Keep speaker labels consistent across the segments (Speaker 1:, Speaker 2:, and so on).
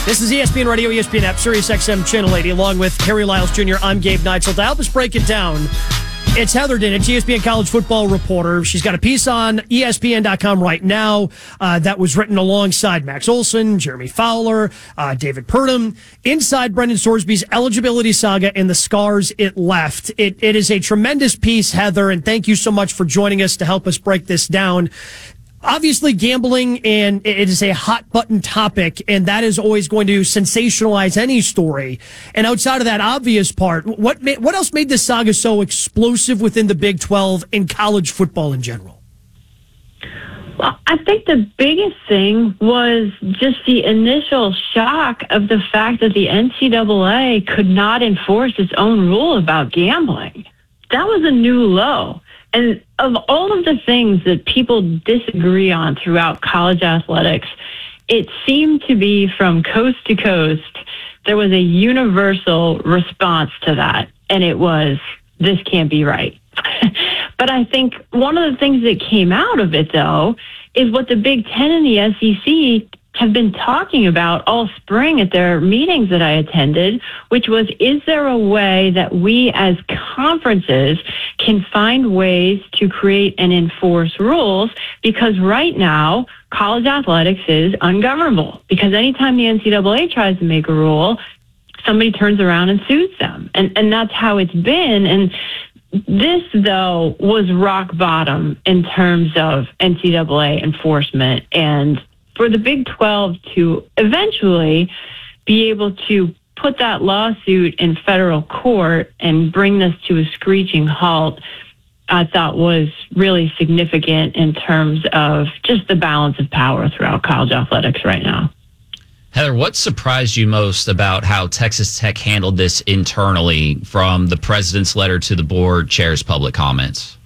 Speaker 1: This is ESPN Radio, ESPN app, Sirius XM Channel 80, along with Harry Lyles Jr. I'm Gabe Neitzel. To help us break it down, it's Heather Dinich, ESPN college football reporter. She's got a piece on ESPN.com right now that was written alongside Max Olson, Jeremy Fowler, David Purdom, inside Brendan Sorsby's eligibility saga and the scars it left. It is a tremendous piece, Heather, and thank you so much for joining us to help us break this down. Obviously, gambling, and it is a hot-button topic, and that is always going to sensationalize any story. And outside of that obvious part, what else made this saga so explosive within the Big 12 and college football in general?
Speaker 2: Well, I think the biggest thing was just the initial shock of the fact that the NCAA could not enforce its own rule about gambling. That was a new low. And of all of the things that people disagree on throughout college athletics, it seemed to be from coast to coast, there was a universal response to that. And it was, this can't be right. But I think one of the things that came out of it, though, is what the Big Ten and the SEC have been talking about all spring at their meetings that I attended, which was, is there a way that we as conferences can find ways to create and enforce rules? Because right now, college athletics is ungovernable. Because anytime the NCAA tries to make a rule, somebody turns around and sues them. And that's how it's been. And this, though, was rock bottom in terms of NCAA enforcement. And for the Big 12 to eventually be able to put that lawsuit in federal court and bring this to a screeching halt, I thought was really significant in terms of just the balance of power throughout college athletics right now.
Speaker 3: Heather, what surprised you most about how Texas Tech handled this internally, from the president's letter to the board chair's public comments?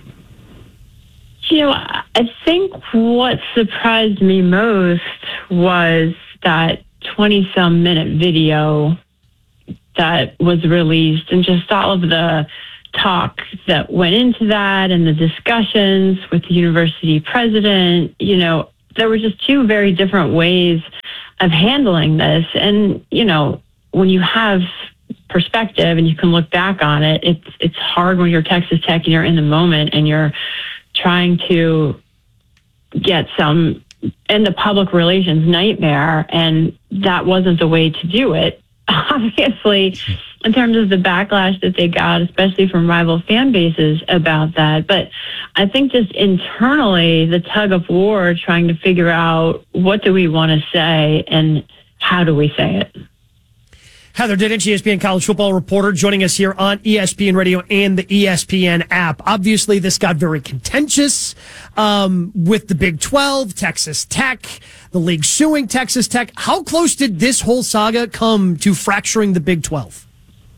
Speaker 2: You know, I think what surprised me most was that 20-some minute video that was released, and just all of the talk that went into that and the discussions with the university president. You know, there were just two very different ways of handling this. And, you know, when you have perspective and you can look back on it, it's hard when you're Texas Tech and you're in the moment and you're trying to get some in the public relations nightmare, and that wasn't the way to do it. Obviously, in terms of the backlash that they got, especially from rival fan bases about that. But I think just internally, the tug of war trying to figure out what do we want to say and how do we say it.
Speaker 1: Heather Dinich, ESPN college football reporter, joining us here on ESPN Radio and the ESPN app. Obviously, this got very contentious with the Big 12, Texas Tech, the league suing Texas Tech. How close did this whole saga come to fracturing the Big 12?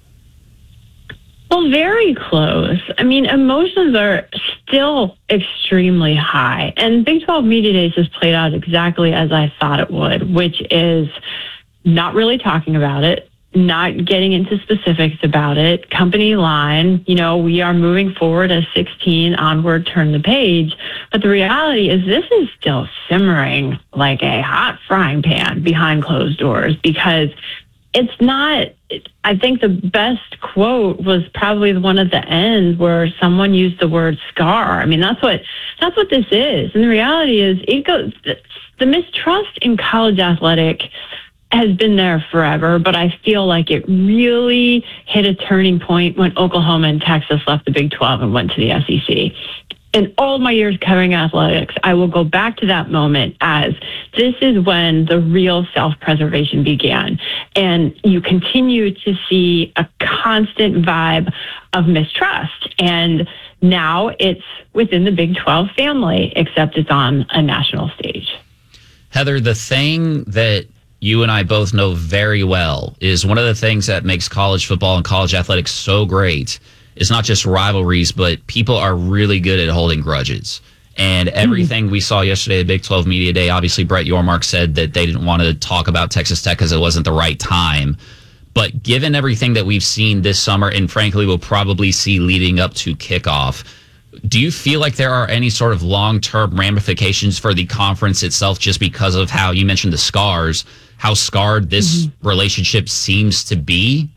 Speaker 2: Well, very close. I mean, emotions are still extremely high. And Big 12 Media Days has played out exactly as I thought it would, which is not really talking about it, not getting into specifics about it, company line, you know, we are moving forward as 16, onward, turn the page. But the reality is this is still simmering like a hot frying pan behind closed doors, because it's not, I think the best quote was probably the one at the end where someone used the word scar. I mean, that's what this is. And the reality is the mistrust in college athletic has been there forever, but I feel like it really hit a turning point when Oklahoma and Texas left the Big 12 and went to the SEC. In all my years covering athletics, I will go back to that moment as this is when the real self-preservation began. And you continue to see a constant vibe of mistrust. And now it's within the Big 12 family, except it's on a national stage.
Speaker 3: Heather, the thing that you and I both know very well is one of the things that makes college football and college athletics so great is not just rivalries, but people are really good at holding grudges. And everything we saw yesterday at Big 12 Media Day, obviously Brett Yormark said that they didn't want to talk about Texas Tech because it wasn't the right time. But given everything that we've seen this summer, and frankly we'll probably see leading up to kickoff, Do you feel like there are any sort of long-term ramifications for the conference itself just because of how you mentioned the scars, how scarred this relationship seems to be?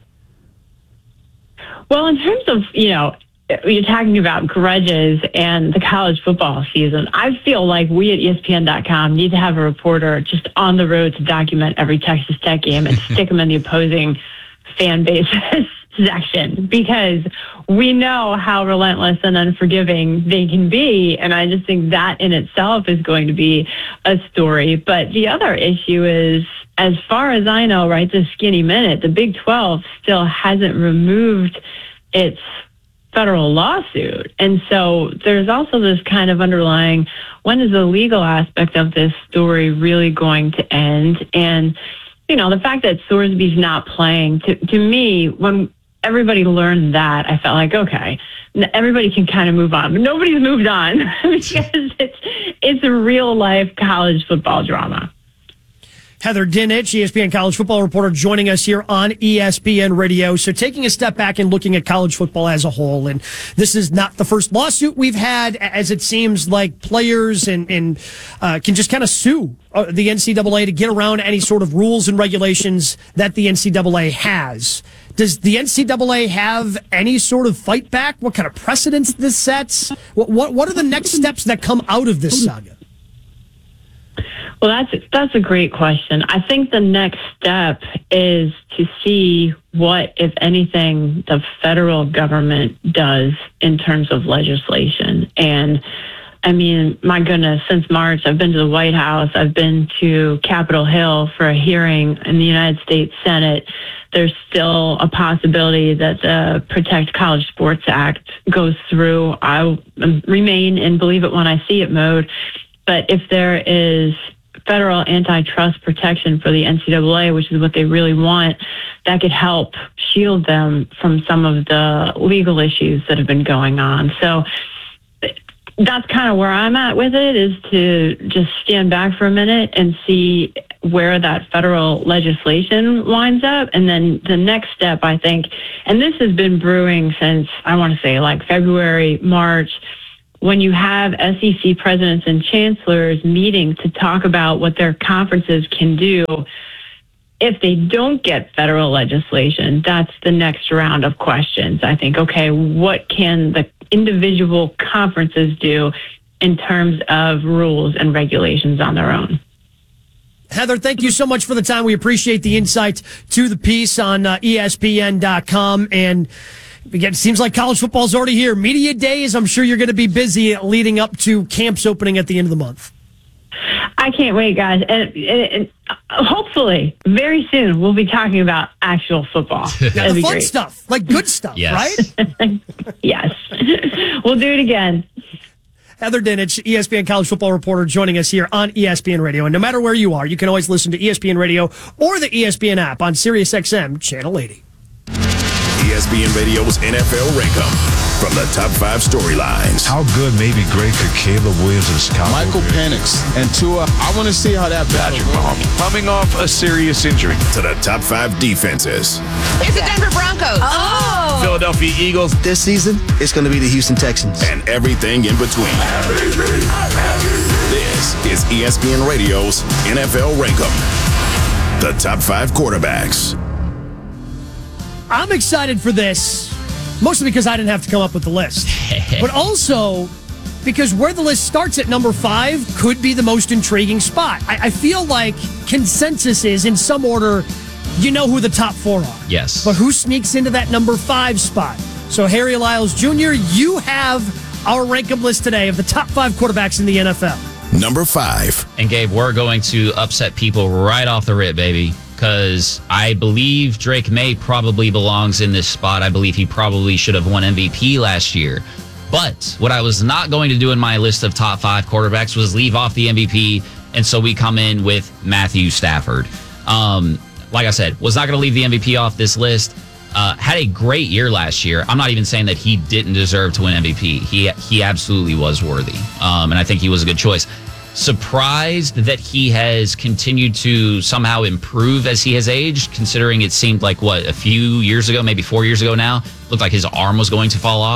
Speaker 2: Well, in terms of, you're talking about grudges and the college football season, I feel like we at ESPN.com need to have a reporter just on the road to document every Texas Tech game and stick them in the opposing fan base's section, because we know how relentless and unforgiving they can be. And I just think that in itself is going to be a story. But the other issue is, as far as I know, right, this skinny minute, the Big 12 still hasn't removed its federal lawsuit. And so there's also this kind of underlying, when is the legal aspect of this story really going to end? And, the fact that Thorsby's not playing, to me, when everybody learned that, I felt like, okay, everybody can kind of move on. But nobody's moved on because it's a real life college football drama.
Speaker 1: Heather Dinich, ESPN college football reporter, joining us here on ESPN Radio. So taking a step back and looking at college football as a whole, and this is not the first lawsuit we've had, as it seems like players and can just kind of sue the NCAA to get around any sort of rules and regulations that the NCAA has. Does the NCAA have any sort of fight back? What kind of precedents this sets? What are the next steps that come out of this saga?
Speaker 2: Well, that's a great question. I think the next step is to see what, if anything, the federal government does in terms of legislation. And I mean, my goodness, since March, I've been to the White House. I've been to Capitol Hill for a hearing in the United States Senate. There's still a possibility that the Protect College Sports Act goes through. I remain in believe it when I see it mode. But if there is federal antitrust protection for the NCAA, which is what they really want, that could help shield them from some of the legal issues that have been going on. So that's kind of where I'm at with it, is to just stand back for a minute and see where that federal legislation winds up. And then the next step, I think, and this has been brewing since, I want to say, like February, March, when you have SEC presidents and chancellors meeting to talk about what their conferences can do, if they don't get federal legislation, that's the next round of questions. I think, okay, what can the individual conferences do in terms of rules and regulations on their own?
Speaker 1: Heather, thank you so much for the time. We appreciate the insight to the piece on ESPN.com. And again, it seems like college football is already here. Media days, I'm sure you're going to be busy leading up to camps opening at the end of the month.
Speaker 2: I can't wait, guys. And hopefully, very soon, we'll be talking about actual football.
Speaker 1: Yeah, the fun stuff, like good stuff,
Speaker 3: yes.
Speaker 2: Right? Yes. We'll do it again.
Speaker 1: Heather Dinich, ESPN college football reporter, joining us here on ESPN Radio. And no matter where you are, you can always listen to ESPN Radio or the ESPN app on SiriusXM Channel 80.
Speaker 4: ESPN Radio's NFL Rankum. From the top 5 storylines.
Speaker 5: How good, maybe great, could Caleb Williams and Chicago
Speaker 6: Michael Penix and Tua. I want to see how that
Speaker 5: Patrick Mahomes coming off a serious injury.
Speaker 4: To the top 5 defenses.
Speaker 7: It's the Denver Broncos. Oh!
Speaker 5: Philadelphia Eagles.
Speaker 8: This season, it's going to be the Houston Texans.
Speaker 4: And everything in between. This is ESPN Radio's NFL Rankum. The top 5 quarterbacks.
Speaker 1: I'm excited for this, mostly because I didn't have to come up with the list, but also because where the list starts at number 5 could be the most intriguing spot. I feel like consensus is, in some order, you know who the top 4 are.
Speaker 3: Yes.
Speaker 1: But who sneaks into that number 5 spot? So Harry Lyles Jr., you have our rank-up list today of the top 5 quarterbacks in the NFL.
Speaker 4: Number 5.
Speaker 3: And Gabe, we're going to upset people right off the rip, baby. Because I believe Drake May probably belongs in this spot. I believe he probably should have won MVP last year. But what I was not going to do in my list of top 5 quarterbacks was leave off the MVP. And so we come in with Matthew Stafford. Like I said, was not going to leave the MVP off this list. Had a great year last year. I'm not even saying that he didn't deserve to win MVP. He absolutely was worthy. And I think he was a good choice. Surprised that he has continued to somehow improve as he has aged, considering it seemed like, a few years ago, maybe 4 years ago now, looked like his arm was going to fall off.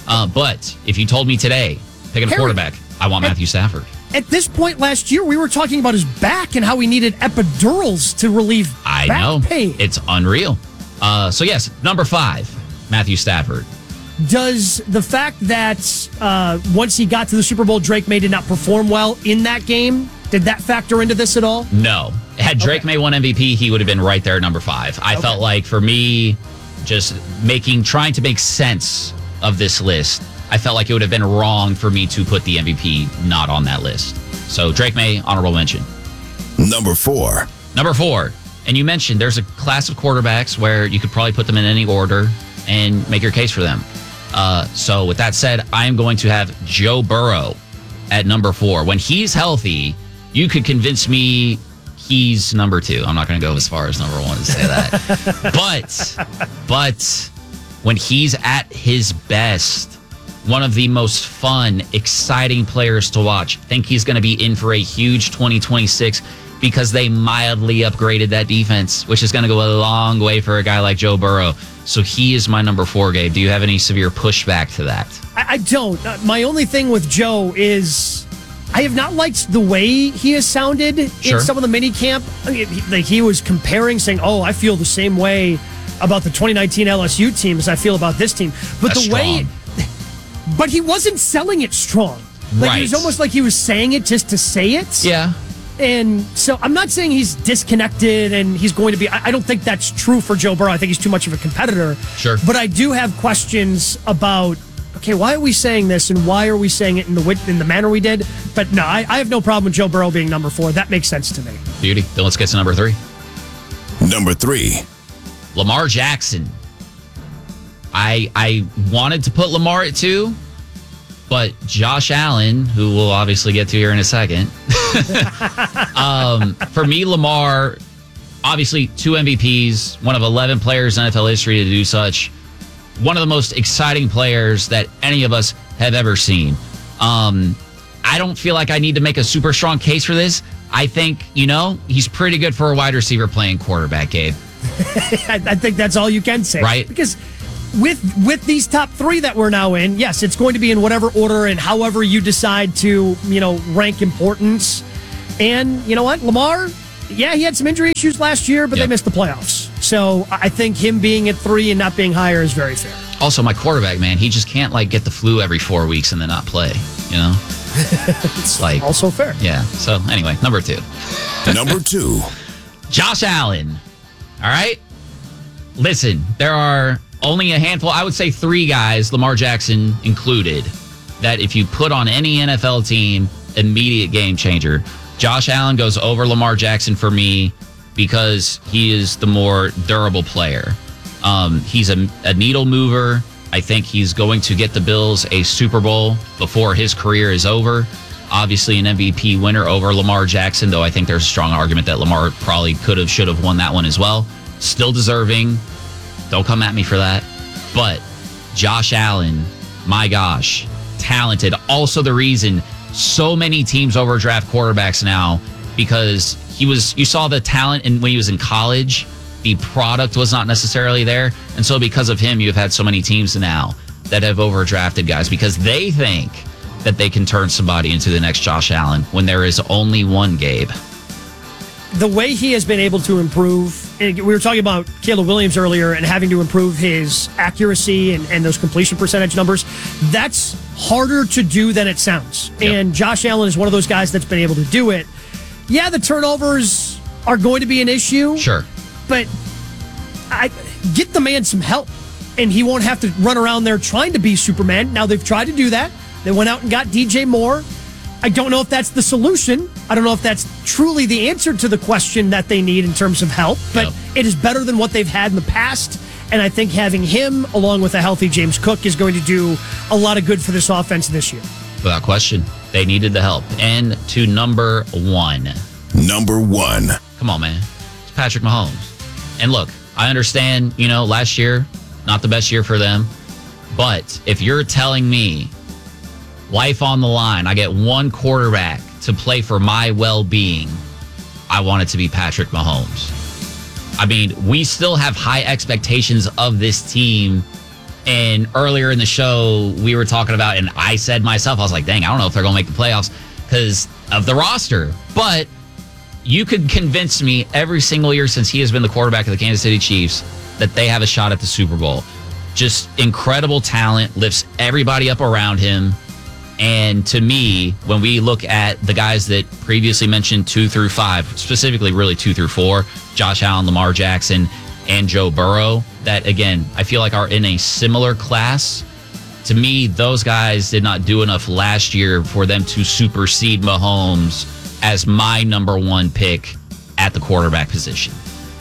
Speaker 3: But if you told me today, picking a quarterback, I want Matthew Stafford.
Speaker 1: At this point last year, we were talking about his back and how he needed epidurals to relieve back pain.
Speaker 3: It's unreal. So yes, number 5, Matthew Stafford.
Speaker 1: Does the fact that once he got to the Super Bowl, Drake May did not perform well in that game, did that factor into this at all?
Speaker 3: No. Had Drake May won MVP, he would have been right there at number 5. I felt like for me, just trying to make sense of this list, I felt like it would have been wrong for me to put the MVP not on that list. So Drake May, honorable mention.
Speaker 4: Number 4.
Speaker 3: And you mentioned there's a class of quarterbacks where you could probably put them in any order and make your case for them. So with that said, I am going to have Joe Burrow at number 4. When he's healthy, you could convince me he's number 2. I'm not going to go as far as number 1 and say that. but when he's at his best, one of the most fun, exciting players to watch. I think he's going to be in for a huge 2026 because they mildly upgraded that defense, which is going to go a long way for a guy like Joe Burrow. So he is my number 4, Gabe. Do you have any severe pushback to that?
Speaker 1: I don't. My only thing with Joe is I have not liked the way he has sounded in some of the mini camp. Like he was comparing, saying, "Oh, I feel the same way about the 2019 LSU team as I feel about this team." But
Speaker 3: That's
Speaker 1: the way,
Speaker 3: strong.
Speaker 1: but he wasn't selling it strong. Like it was almost like he was saying it just to say it.
Speaker 3: Yeah.
Speaker 1: And so I'm not saying he's disconnected and he's going to be. I don't think that's true for Joe Burrow. I think he's too much of a competitor.
Speaker 3: Sure.
Speaker 1: But I do have questions about, okay, why are we saying this and why are we saying it in the manner we did? But no, I have no problem with Joe Burrow being number 4. That makes sense to me.
Speaker 3: Beauty. Then let's get to number 3.
Speaker 4: Number 3.
Speaker 3: Lamar Jackson. I wanted to put Lamar at 2, but Josh Allen, who we'll obviously get to here in a second. For me, Lamar, obviously 2 MVPs, one of 11 players in NFL history to do such. One of the most exciting players that any of us have ever seen. I don't feel like I need to make a super strong case for this. I think, he's pretty good for a wide receiver playing quarterback, Gabe.
Speaker 1: I think that's all you can say.
Speaker 3: Right.
Speaker 1: Because with these top 3 that we're now in, yes, it's going to be in whatever order and however you decide to, rank importance. And you know what? Lamar, yeah, he had some injury issues last year, but they missed the playoffs. So I think him being at 3 and not being higher is very fair.
Speaker 3: Also, my quarterback, man, he just can't get the flu every 4 weeks and then not play, It's
Speaker 1: also fair.
Speaker 3: Yeah. So anyway, number 2.
Speaker 4: Number 2.
Speaker 3: Josh Allen. All right. Listen, there are only a handful, I would say 3 guys, Lamar Jackson included, that if you put on any NFL team, immediate game changer. Josh Allen goes over Lamar Jackson for me because he is the more durable player. He's a needle mover. I think he's going to get the Bills a Super Bowl before his career is over. Obviously an MVP winner over Lamar Jackson, though I think there's a strong argument that Lamar probably should have won that one as well. Still deserving. Don't come at me for that. But Josh Allen, my gosh, talented. Also the reason so many teams overdraft quarterbacks now, because you saw the talent when he was in college. The product was not necessarily there. And so because of him, you have had so many teams now that have overdrafted guys because they think that they can turn somebody into the next Josh Allen when there is only one, Gabe.
Speaker 1: The way he has been able to improve, and we were talking about Caleb Williams earlier and having to improve his accuracy and those completion percentage numbers, that's harder to do than it sounds. Yep. And Josh Allen is one of those guys that's been able to do it. Yeah, the turnovers are going to be an issue.
Speaker 3: Sure.
Speaker 1: But get the man some help, and he won't have to run around there trying to be Superman. Now, they've tried to do that. They went out and got DJ Moore. I don't know if that's the solution. I don't know if that's truly the answer to the question that they need in terms of help, but it is better than what they've had in the past. And I think having him along with a healthy James Cook is going to do a lot of good for this offense this year.
Speaker 3: Without question. They needed the help. And to number 1.
Speaker 4: Number 1.
Speaker 3: Come on, man. It's Patrick Mahomes. And look, I understand, last year, not the best year for them. But if you're telling me life on the line, I get one quarterback to play for my well-being, I want it to be Patrick Mahomes. I mean, we still have high expectations of this team And earlier in the show, we were talking about, and I said myself, I was like, dang, I don't know if they're going to make the playoffs because of the roster. But you could convince me every single year since he has been the quarterback of the Kansas City Chiefs that they have a shot at the Super Bowl. Just incredible talent, lifts everybody up around him. And to me, when we look at the guys that previously mentioned 2 through 5, specifically really 2 through 4, Josh Allen, Lamar Jackson, and Joe Burrow, that, again, I feel like are in a similar class. To me, those guys did not do enough last year for them to supersede Mahomes as my number 1 pick at the quarterback position.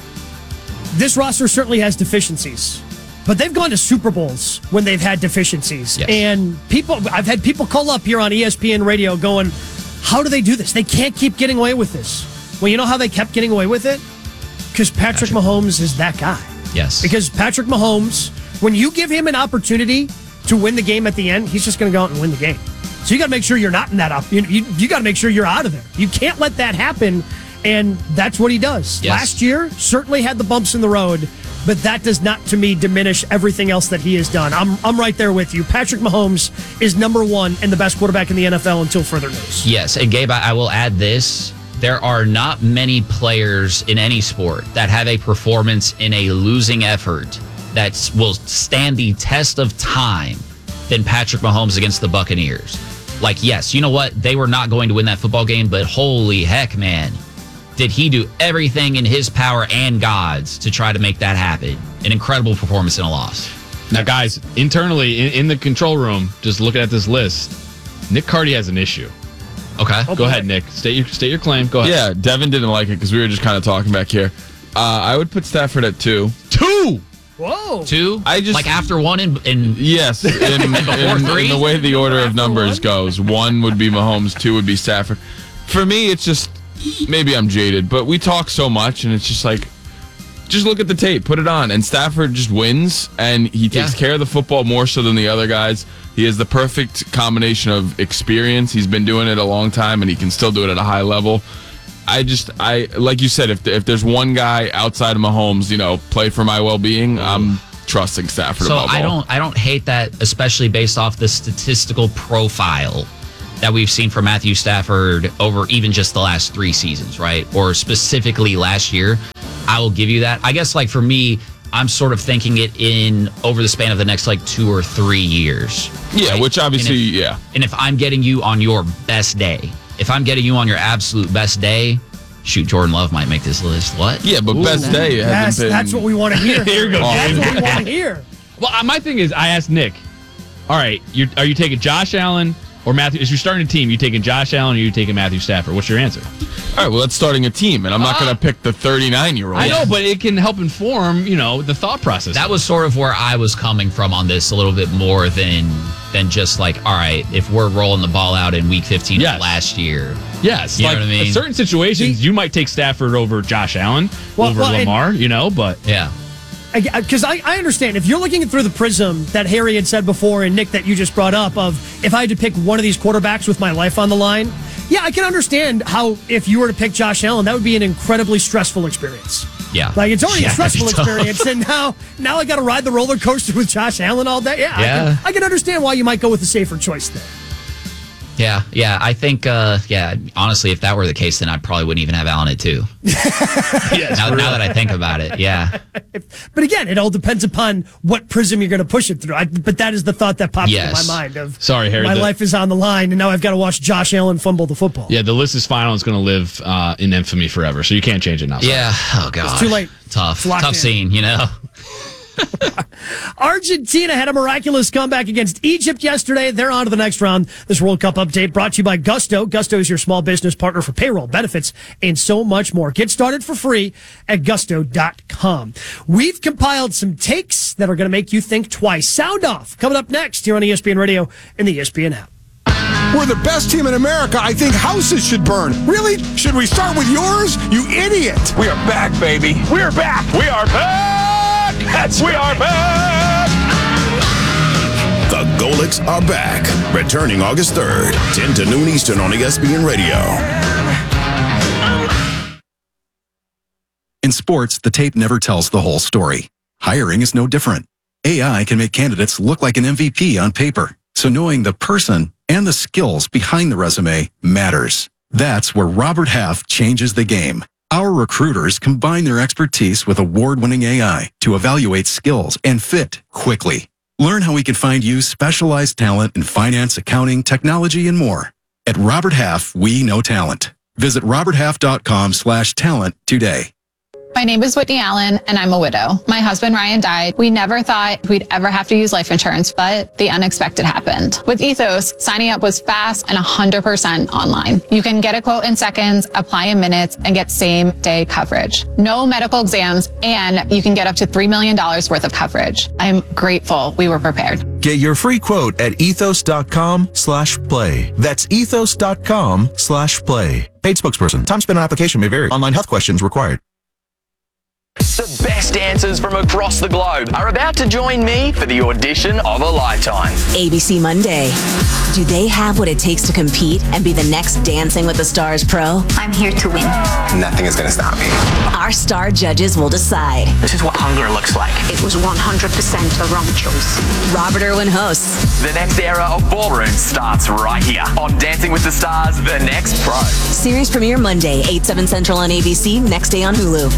Speaker 1: This roster certainly has deficiencies, but they've gone to Super Bowls when they've had deficiencies.
Speaker 3: Yes.
Speaker 1: And I've had people call up here on ESPN radio going, how do they do this? They can't keep getting away with this. Well, you know how they kept getting away with it? Because Patrick Mahomes is that guy.
Speaker 3: Yes.
Speaker 1: Because Patrick Mahomes, when you give him an opportunity to win the game at the end, he's just going to go out and win the game. So you got to make sure you're not in that up. You got to make sure you're out of there. You can't let that happen, and that's what he does.
Speaker 3: Yes.
Speaker 1: Last year, certainly had the bumps in the road, but that does not, to me, diminish everything else that he has done. I'm right there with you. Patrick Mahomes is number 1 and the best quarterback in the NFL until further news.
Speaker 3: Yes, and Gabe, I will add this. There are not many players in any sport that have a performance in a losing effort that will stand the test of time than Patrick Mahomes against the Buccaneers. Like, yes, you know what? They were not going to win that football game, but holy heck, man, did he do everything in his power and God's to try to make that happen. An incredible performance in a loss.
Speaker 9: Now, guys, internally in the control room, just looking at this list, Nick Carty has an issue.
Speaker 3: Okay.
Speaker 9: Go ahead, Nick. State your claim. Go ahead.
Speaker 6: Yeah, Devin didn't like it because we were just kind of talking back here. I would put Stafford at 2.
Speaker 9: 2!
Speaker 1: Whoa.
Speaker 3: 2?
Speaker 6: I just
Speaker 3: like after 1 and
Speaker 6: yes, in the way the order of numbers goes, 1 would be Mahomes, 2 would be Stafford. For me, it's just maybe I'm jaded, but we talk so much, and it's just like, just look at the tape, put it on, and Stafford just wins, and he takes care of the football more so than the other guys. He has the perfect combination of experience. He's been doing it a long time, and he can still do it at a high level. I like you said, if there's one guy outside of Mahomes, play for my well-being, I'm trusting Stafford above all.
Speaker 3: I don't hate that, especially based off the statistical profile that we've seen from Matthew Stafford over even just the last 3 seasons, right? Or specifically last year. I will give you that. I guess, like, for me, I'm sort of thinking it in over the span of the next, 2 or 3 years.
Speaker 6: Yeah,
Speaker 3: right?
Speaker 6: which obviously,
Speaker 3: And if I'm getting you on your best day, if I'm getting you on your absolute best day, shoot, Jordan Love might make this list. What?
Speaker 6: Yeah, but best day hasn't been.
Speaker 1: That's what we want to hear.
Speaker 9: Here we go.
Speaker 1: That's what we want to hear.
Speaker 9: Well, my thing is, I asked Nick, all right, are you taking Josh Allen or Matthew? If you're starting a team, you taking Josh Allen or you taking Matthew Stafford? What's your answer?
Speaker 6: All right, well, that's starting a team, and I'm not going to pick the 39-year-old.
Speaker 9: I know, but it can help inform, the thought process.
Speaker 3: That was sort of where I was coming from on this a little bit more than just all right, if we're rolling the ball out in week 15 of last year.
Speaker 9: Yes,
Speaker 3: you know what I mean?
Speaker 9: In certain situations, you might take Stafford over Josh Allen, over Lamar, but...
Speaker 3: Yeah.
Speaker 1: Because I understand, if you're looking through the prism that Harry had said before and Nick that you just brought up of if I had to pick one of these quarterbacks with my life on the line, yeah, I can understand how if you were to pick Josh Allen, that would be an incredibly stressful experience.
Speaker 3: Yeah.
Speaker 1: It's already a stressful experience, and now I got to ride the roller coaster with Josh Allen all day. Yeah. I can understand why you might go with a safer choice there.
Speaker 3: Yeah. I think, honestly, if that were the case, then I probably wouldn't even have Allen at 2.
Speaker 9: Yes,
Speaker 3: now that I think about it, yeah.
Speaker 1: But again, it all depends upon what prism you're going to push it through. But that is the thought that pops into my mind of,
Speaker 9: sorry, Harry,
Speaker 1: my life is on the line, and now I've got to watch Josh Allen fumble the football.
Speaker 9: Yeah, the list is final. It's going to live in infamy forever, so you can't change it now. Sorry.
Speaker 3: Yeah. Oh, God.
Speaker 1: It's too late.
Speaker 3: Tough
Speaker 1: in.
Speaker 3: scene,
Speaker 1: Argentina had a miraculous comeback against Egypt yesterday. They're on to the next round. This World Cup update brought to you by Gusto. Gusto is your small business partner for payroll, benefits, and so much more. Get started for free at gusto.com. We've compiled some takes that are going to make you think twice. Sound off. Coming up next here on ESPN Radio and the ESPN app.
Speaker 10: We're the best team in America. I think houses should burn. Really? Should we start with yours? You idiot.
Speaker 5: We are back, baby. We are back. We are back. We are back.
Speaker 4: The Golics are back. Returning August 3rd, 10 to noon Eastern on ESPN Radio.
Speaker 11: In sports, the tape never tells the whole story. Hiring is no different. AI can make candidates look like an MVP on paper. So knowing the person and the skills behind the resume matters. That's where Robert Half changes the game. Our recruiters combine their expertise with award-winning AI to evaluate skills and fit quickly. Learn how we can find you specialized talent in finance, accounting, technology, and more. At Robert Half, we know talent. Visit roberthalf.com/talent today.
Speaker 7: My name is Whitney Allen, and I'm a widow. My husband, Ryan, died. We never thought we'd ever have to use life insurance, but the unexpected happened. With Ethos, signing up was fast and 100% online. You can get a quote in seconds, apply in minutes, and get same-day coverage. No medical exams, and you can get up to $3 million worth of coverage. I'm grateful we were prepared.
Speaker 12: Get your free quote at ethos.com/play. That's ethos.com/play. Paid spokesperson. Time spent on application may vary. Online health questions required.
Speaker 13: The best dancers from across the globe are about to join me for the audition of a lifetime.
Speaker 14: ABC Monday. Do they have what it takes to compete and be the next Dancing with the Stars pro?
Speaker 15: I'm here to win.
Speaker 16: Nothing is going to stop me.
Speaker 14: Our star judges will decide.
Speaker 16: This is what hunger looks like.
Speaker 15: It was 100% the wrong choice.
Speaker 14: Robert Irwin hosts.
Speaker 13: The next era of ballroom starts right here on Dancing with the Stars, The Next Pro.
Speaker 14: Series premiere Monday, 8/7 Central on ABC, next day on Hulu.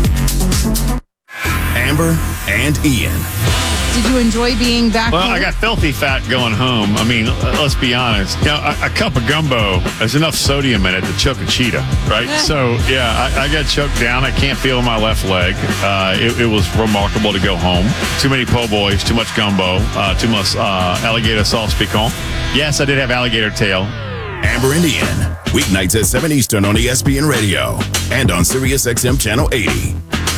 Speaker 4: Amber and Ian.
Speaker 17: Did you enjoy being back
Speaker 18: Well,
Speaker 17: home?
Speaker 18: I got filthy fat going home. I mean, let's be honest. You know, a cup of gumbo, there's enough sodium in it to choke a cheetah, right? So, yeah, I got choked down. I can't feel my left leg. It was remarkable to go home. Too many po' boys, too much gumbo, too much alligator sauce piquant. Yes, I did have alligator tail.
Speaker 4: Amber and Ian. Weeknights at 7 Eastern on ESPN Radio and on SiriusXM Channel 80.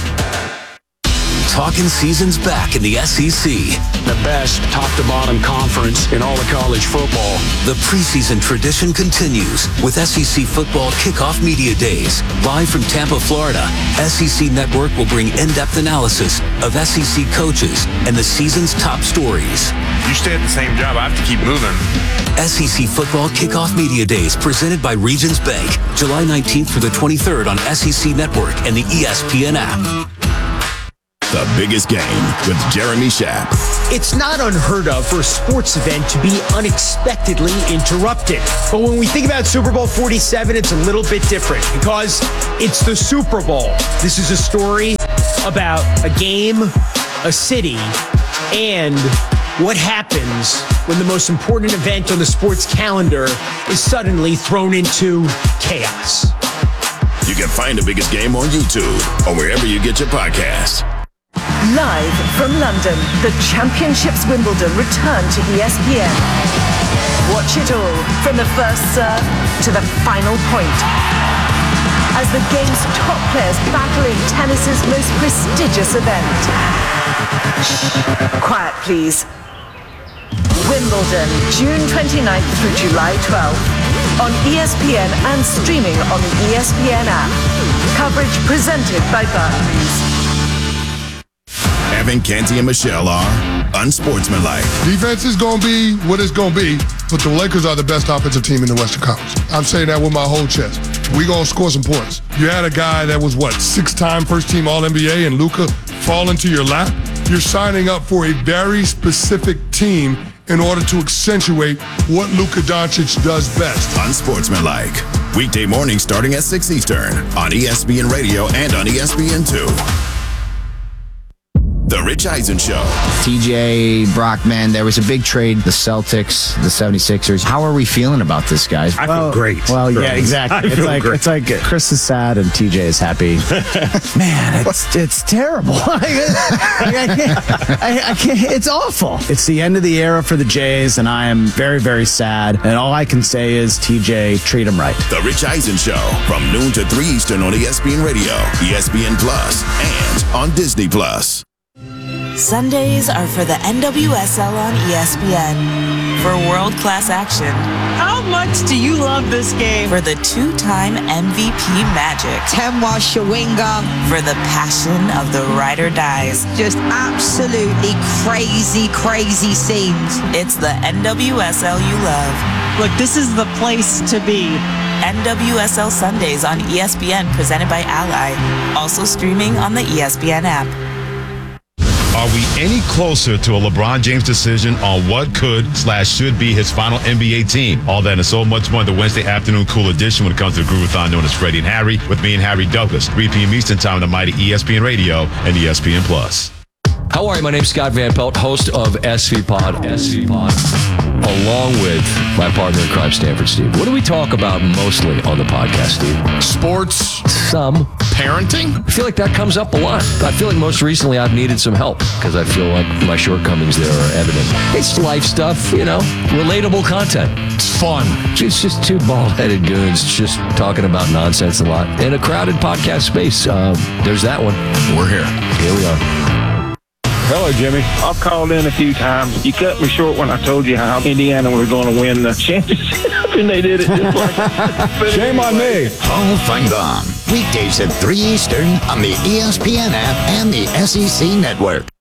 Speaker 19: Talking season's back in the SEC.
Speaker 20: The best top-to-bottom conference in all of college football.
Speaker 19: The preseason tradition continues with SEC Football Kickoff Media Days. Live from Tampa, Florida, SEC Network will bring in-depth analysis of SEC coaches and the season's top stories.
Speaker 5: You stay at the same job, I have to keep moving.
Speaker 19: SEC Football Kickoff Media Days presented by Regions Bank. July 19th through the 23rd on SEC Network and the ESPN app.
Speaker 4: The biggest game with Jeremy Schaap.
Speaker 21: It's not unheard of for a sports event to be unexpectedly interrupted. But when we think about Super Bowl 47, it's a little bit different because it's the Super Bowl. This is a story about a game, a city, and what happens when the most important event on the sports calendar is suddenly thrown into chaos.
Speaker 4: You can find the biggest game on YouTube or wherever you get your podcasts.
Speaker 22: Live from London, the Championships Wimbledon return to ESPN. Watch it all from the first serve to the final point. As the game's top players battle in tennis's most prestigious event. Shh, quiet please. Wimbledon, June 29th through July 12th. On ESPN and streaming on the ESPN app. Coverage presented by Barclays.
Speaker 4: Evan, Canty, and Michelle are unsportsmanlike.
Speaker 10: Defense is going to be what it's going to be, but the Lakers are the best offensive team in the Western Conference. I'm saying that with my whole chest. We're going to score some points. You had a guy that was, 6-time first-team All-NBA and Luka fall into your lap? You're signing up for a very specific team in order to accentuate what Luka Doncic does best.
Speaker 4: Unsportsmanlike. Weekday mornings starting at 6 Eastern on ESPN Radio and on ESPN2. The Rich Eisen Show.
Speaker 23: TJ, Brockman, there was a big trade. The Celtics, the 76ers. How are we feeling about this, guys?
Speaker 24: I feel great.
Speaker 23: Well, yeah, exactly. It's like Chris is sad and TJ is happy. Man, it's terrible. I can't. It's awful. It's the end of the era for the Jays, and I am very, very sad. And all I can say is, TJ, treat him right.
Speaker 4: The Rich Eisen Show from noon to 3 Eastern on ESPN Radio, ESPN Plus, and on Disney Plus.
Speaker 22: Sundays are for the NWSL on ESPN. For world-class action.
Speaker 25: How much do you love this game?
Speaker 22: For the two-time MVP magic.
Speaker 25: Temwa Shawinga.
Speaker 22: For the passion of the ride or dies.
Speaker 25: Just absolutely crazy, crazy scenes.
Speaker 22: It's the NWSL you love.
Speaker 25: Look, this is the place to be.
Speaker 22: NWSL Sundays on ESPN presented by Ally. Also streaming on the ESPN app.
Speaker 2: Are we any closer to a LeBron James decision on what could/should be his final NBA team? All that and so much more in the Wednesday afternoon cool edition when it comes to the Groovathon known as Freddie and Harry with me and Harry Douglas. 3 p.m. Eastern Time on the mighty ESPN Radio and ESPN Plus.
Speaker 6: How are you? My name's Scott Van Pelt, host of SV Pod, along with my partner in crime, Stanford Steve. What do we talk about mostly on the podcast, Steve?
Speaker 8: Sports.
Speaker 6: Some.
Speaker 8: Parenting?
Speaker 6: I feel like that comes up a lot. I feel like most recently I've needed some help because I feel like my shortcomings there are evident. It's life stuff, relatable content.
Speaker 8: It's fun.
Speaker 6: It's just two bald-headed goons just talking about nonsense a lot. In a crowded podcast space, there's that one.
Speaker 8: We're here.
Speaker 6: Here we are.
Speaker 9: Hello, Jimmy. I've called in a few times. You cut me short when I told you how Indiana was going to win the championship, and they did it just like
Speaker 6: Shame on me.
Speaker 24: Hall of Fame Gone. Weekdays at 3 Eastern on the ESPN app and the SEC Network.